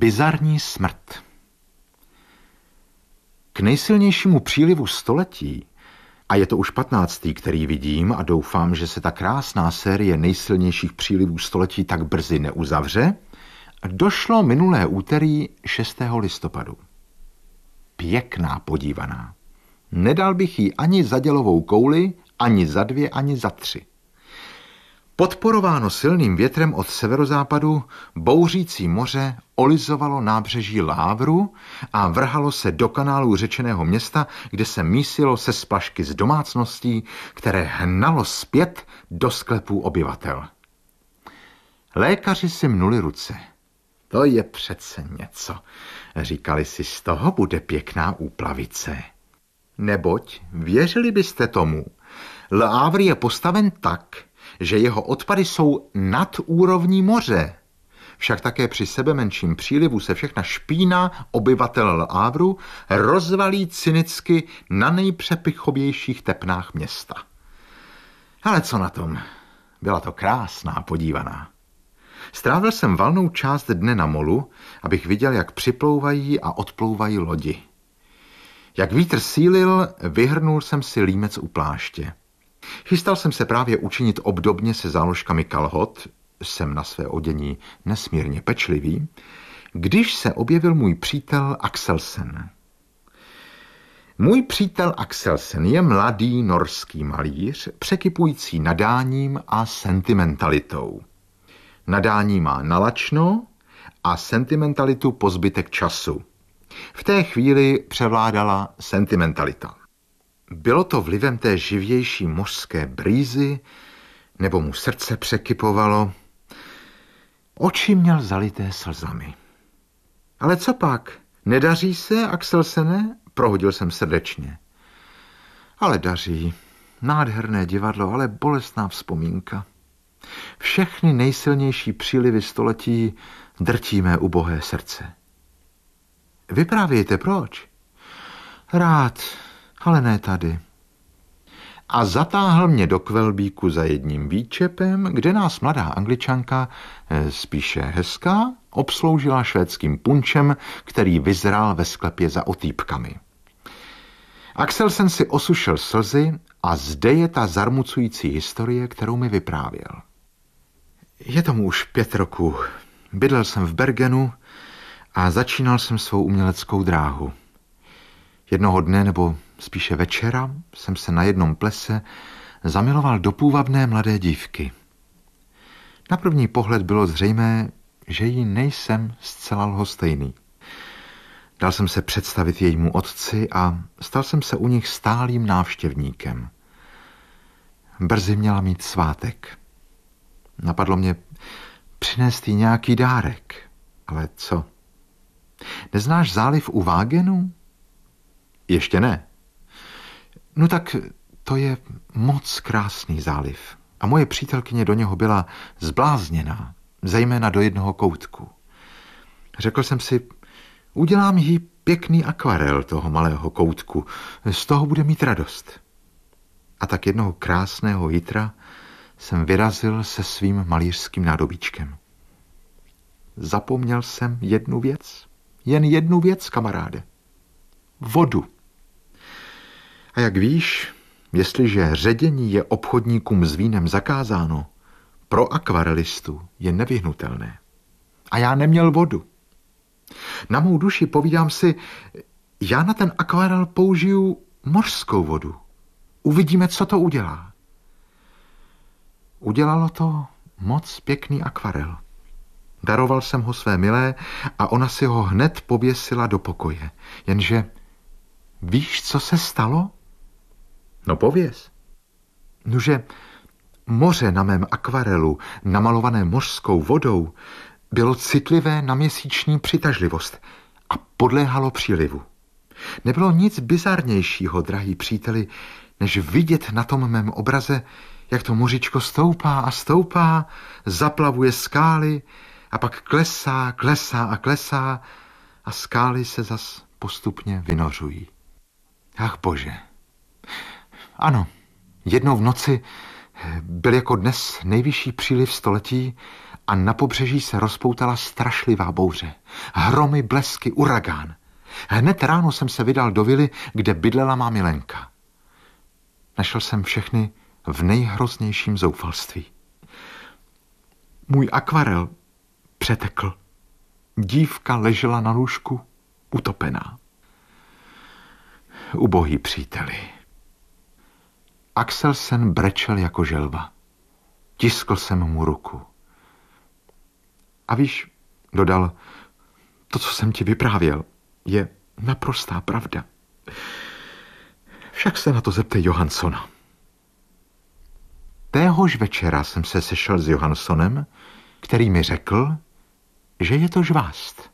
Bizarní smrt. K nejsilnějšímu přílivu století, a je to už 15., který vidím a doufám, že se ta krásná série nejsilnějších přílivů století tak brzy neuzavře, došlo minulé úterý 6. listopadu. Pěkná podívaná. Nedal bych jí ani za dělovou kouli, ani za 2, ani za 3. Podporováno silným větrem od severozápadu, bouřící moře olizovalo nábřeží Lávru a vrhalo se do kanálu řečeného města, kde se mísilo se splašky z domácností, které hnalo zpět do sklepů obyvatel. Lékaři si mnuli ruce. To je přece něco, říkali si, z toho bude pěkná úplavice. Neboť, věřili byste tomu, Lávr je postaven tak, že jeho odpady jsou nad úrovní moře. Však také při sebemenším přílivu se všechna špína obyvatel Lávru rozvalí cynicky na nejpřepichovějších tepnách města. Ale co na tom? Byla to krásná podívaná. Strávil jsem valnou část dne na molu, abych viděl, jak připlouvají a odplouvají lodi. Jak vítr sílil, vyhrnul jsem si límec u pláště. Chystal jsem se právě učinit obdobně se záložkami kalhot, jsem na své odění nesmírně pečlivý, když se objevil můj přítel Axelsen. Můj přítel Axelsen je mladý norský malíř, překypující nadáním a sentimentalitou. Nadání má nalačno a sentimentalitu po zbytek času. V té chvíli převládala sentimentalita. Bylo to vlivem té živější mořské brýzy, nebo mu srdce překypovalo. Oči měl zalité slzami. Ale co pak? Nedaří se, Axelsene? Prohodil jsem srdečně. Ale daří. Nádherné divadlo, ale bolestná vzpomínka. Všechny nejsilnější přílivy století drtí mé ubohé srdce. Vyprávějte, proč? Rád, ale ne tady. A zatáhl mě do kvelbíku za jedním výčepem, kde nás mladá Angličanka, spíše hezká, obsloužila švédským punčem, který vyzrál ve sklepě za otýpkami. Axelsen si osušil slzy a zde je ta zarmucující historie, kterou mi vyprávěl. Je tomu už 5 roků. Bydlel jsem v Bergenu a začínal jsem svou uměleckou dráhu. Jednoho dne, nebo spíše večera, jsem se na jednom plese zamiloval do půvabné mladé dívky. Na první pohled bylo zřejmé, že jí nejsem zcela lhostejný. Dal jsem se představit jejímu otci a stal jsem se u nich stálým návštěvníkem. Brzy měla mít svátek. Napadlo mě přinést jí nějaký dárek. Ale co? Neznáš záliv u Vágenu? Ještě ne. No tak to je moc krásný záliv. A moje přítelkyně do něho byla zblázněná, zejména do jednoho koutku. Řekl jsem si, udělám jí pěkný akvarel toho malého koutku, z toho bude mít radost. A tak jednoho krásného jitra jsem vyrazil se svým malířským nádobíčkem. Zapomněl jsem jednu věc, jen jednu věc, kamaráde. Vodu. A jak víš, jestliže ředění je obchodníkům s vínem zakázáno, pro akvarelistu je nevyhnutelné. A já neměl vodu. Na mou duši povídám si, já na ten akvarel použiju mořskou vodu. Uvidíme, co to udělá. Udělalo to moc pěkný akvarel. Daroval jsem ho své milé a ona si ho hned pověsila do pokoje. Jenže víš, co se stalo? No pověz. Nože moře na mém akvarelu, namalované mořskou vodou, bylo citlivé na měsíční přitažlivost a podléhalo přílivu. Nebylo nic bizarnějšího, drahý příteli, než vidět na tom mém obraze, jak to mořičko stoupá a stoupá, zaplavuje skály a pak klesá, klesá a klesá a skály se zas postupně vynořují. Ach bože. Ano, jednou v noci byl jako dnes nejvyšší příliv století a na pobřeží se rozpoutala strašlivá bouře. Hromy, blesky, uragán. Hned ráno jsem se vydal do vily, kde bydlela má Milenka. Našel jsem všechny v nejhroznějším zoufalství. Můj akvarel přetekl. Dívka ležela na lůžku utopená. Ubohý příteli. Axelsen brečel jako želva. Tiskl jsem mu ruku. A víš, dodal, to, co jsem ti vyprávěl, je naprostá pravda. Však se na to zeptej Johanssona. Téhož večera jsem se sešel s Johanssonem, který mi řekl, že je to žvást.